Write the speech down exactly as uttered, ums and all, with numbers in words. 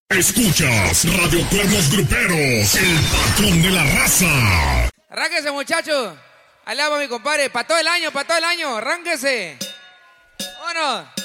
Escuchas Radio Cuernos Gruperos, el patrón de la raza. Arránquese, muchachos. Allá va mi compadre. Para todo el año, para todo el año. Arránquese. Vámonos.